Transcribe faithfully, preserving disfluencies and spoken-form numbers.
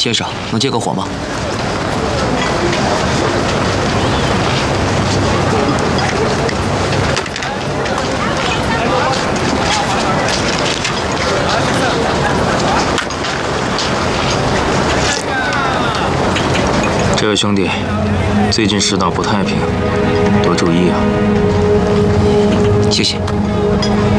先生，能借个火吗？ 这位兄弟，最近世道不太平，多注意啊。 谢谢。